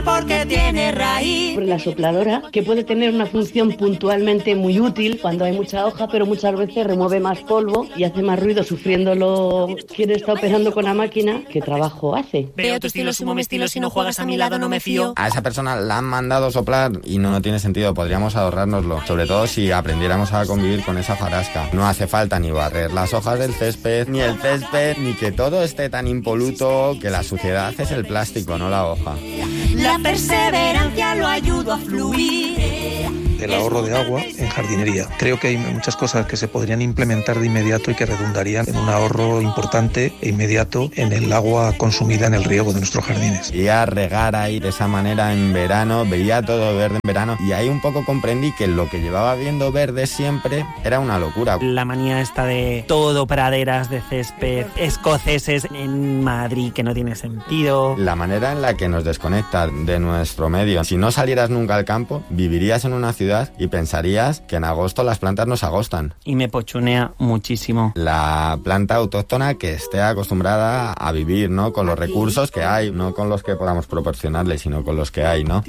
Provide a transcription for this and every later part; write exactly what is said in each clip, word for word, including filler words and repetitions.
porque tiene raíz. La sopladora, que puede tener una función puntualmente muy útil cuando hay mucha hoja, pero muchas veces remueve más polvo y hace más ruido sufriéndolo quien está operando con la máquina. ¿Qué trabajo hace? Veo tu estilo, sumo mi estilo, si no juegas a mi lado no me fío. A esa persona la han mandado soplar y no, no tiene sentido, podríamos ahorrárnoslo, sobre todo si aprendiéramos a convivir con esa farasca. No hace falta ni barrer las hojas del césped, ni el césped, ni que todo esté tan impoluto, que la suciedad es el plástico, no la hoja. La perseverancia lo ayuda a fluir. El ahorro de agua en jardinería. Creo que hay muchas cosas que se podrían implementar de inmediato y que redundarían en un ahorro importante e inmediato en el agua consumida en el riego de nuestros jardines. Y a regar ahí de esa manera en verano, veía todo verde en verano y ahí un poco comprendí que lo que llevaba viendo verde siempre era una locura. La manía esta de todo praderas de césped, escoceses en Madrid, que no tiene sentido. La manera en la que nos desconecta de nuestro medio. Si no salieras nunca al campo, vivirías en una ciudad y pensarías que en agosto las plantas nos agostan. Y me pochunea muchísimo. La planta autóctona que esté acostumbrada a vivir, ¿no? Con los recursos que hay, no con los que podamos proporcionarle, sino con los que hay, ¿no?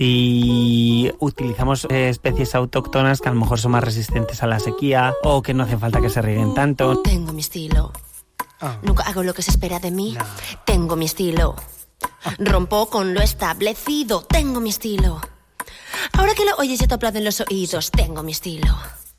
Y utilizamos eh, especies autóctonas que a lo mejor son más resistentes a la sequía o que no hace falta que se rieguen tanto. Tengo mi estilo. Oh. Nunca hago lo que se espera de mí. No. Tengo mi estilo. Rompo con lo establecido. Tengo mi estilo. Ahora que lo oyes ya te aplaudo en los oídos. Tengo mi estilo.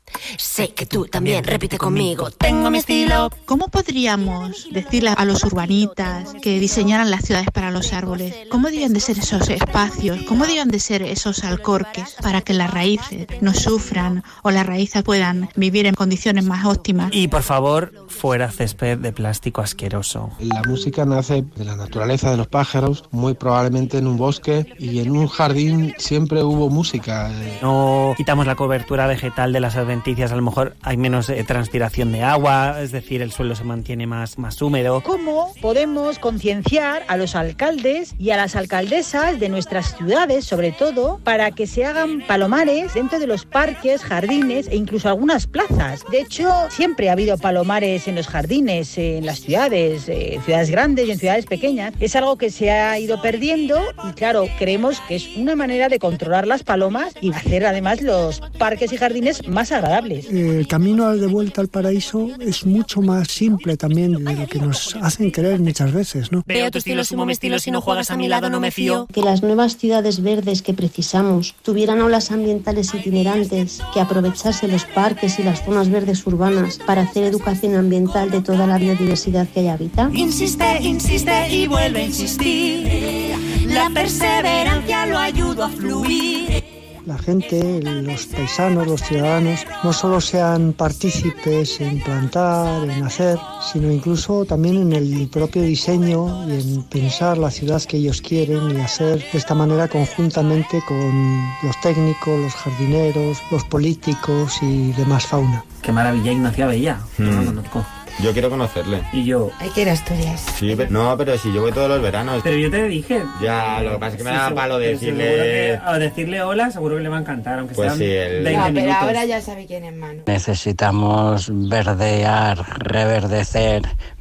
Sé que tú también, repite conmigo. Tengo mi estilo. ¿Cómo podríamos decirle a los urbanitas que diseñaran las ciudades para los árboles? ¿Cómo debían de ser esos espacios? ¿Cómo debían de ser esos alcorques para que las raíces no sufran o las raíces puedan vivir en condiciones más óptimas? Y por favor, fuera césped de plástico asqueroso. La música nace de la naturaleza, de los pájaros, muy probablemente en un bosque, y en un jardín siempre hubo música. No quitamos la cobertura vegetal de las adventicias, a lo mejor hay menos eh, transpiración de agua, es decir, el suelo se mantiene más, más húmedo. ¿Cómo podemos concienciar a los alcaldes y a las alcaldesas de nuestras ciudades, sobre todo, para que se hagan palomares dentro de los parques, jardines e incluso algunas plazas? De hecho, siempre ha habido palomares en los jardines, en las ciudades, eh, ciudades grandes y en ciudades pequeñas. Es algo que se ha ido perdiendo y, claro, creemos que es una manera de controlar las palomas y hacer además los parques y jardines más agradables. El camino de vuelta al paraíso es mucho más simple también de lo que nos hacen creer muchas veces, ¿no? Veo tu estilo, sumo mi estilo, si no juegas a mi lado no me fío. Que las nuevas ciudades verdes que precisamos tuvieran aulas ambientales itinerantes, que aprovechasen los parques y las zonas verdes urbanas para hacer educación ambiental de toda la biodiversidad que ahí habita. Insiste, insiste y vuelve a insistir. La perseverancia lo ayuda a fluir. La gente, los paisanos, los ciudadanos, no solo sean partícipes en plantar, en hacer, sino incluso también en el propio diseño y en pensar la ciudad que ellos quieren y hacer de esta manera conjuntamente con los técnicos, los jardineros, los políticos y demás fauna. Qué maravilla, Ignacio Abella. Mm. No lo conozco. Yo quiero conocerle. Y yo. Hay que ir a Asturias. Sí, pero, no, pero si yo voy todos los veranos. Pero yo te dije. Ya, lo que pasa es que me sí, da sí, palo decirle... O decirle hola, seguro que le va a encantar, aunque pues sean sí, el... veinte no, pero minutos. ahora ya sabe quién es Manu. Necesitamos verdear, reverdecer,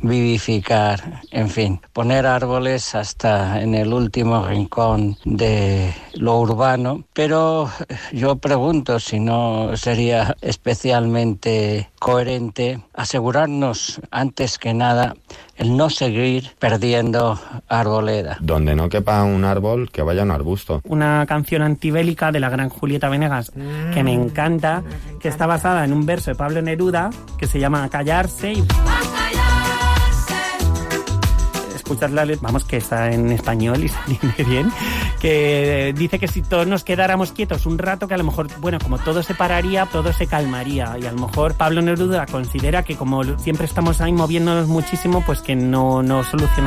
vivificar, en fin, poner árboles hasta en el último rincón de lo urbano. Pero yo pregunto si no sería especialmente coherente asegurarnos antes que nada el no seguir perdiendo arboleda. Donde no quepa un árbol, que vaya un arbusto. Una canción antibélica de la gran Julieta Venegas, mm. que me encanta, me encanta, que está basada en un verso de Pablo Neruda, que se llama Callarse. Y... escucharla, vamos, que está en español y se entiende bien, que dice que si todos nos quedáramos quietos un rato, que a lo mejor, bueno, como todo se pararía, todo se calmaría, y a lo mejor Pablo Neruda considera que como siempre estamos ahí moviéndonos muchísimo, pues que no, no soluciona